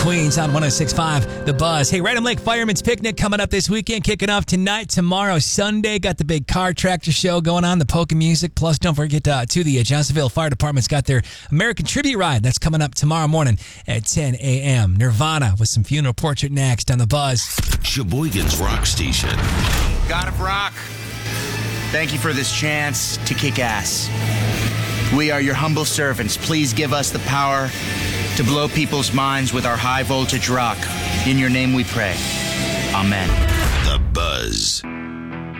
Queens on 106.5 The Buzz. Hey, Random Lake Fireman's Picnic coming up this weekend, kicking off tonight, tomorrow, Sunday. Got the big car tractor show going on, the polka music. Plus, don't forget to the Johnsonville Fire Department's got their American Tribute Ride. That's coming up tomorrow morning at 10 a.m. Nirvana with some funeral portrait next on The Buzz. Sheboygan's Rock Station. God of Rock, thank you for this chance to kick ass. We are your humble servants. Please give us the power to blow people's minds with our high voltage rock. In your name we pray. Amen. The Buzz.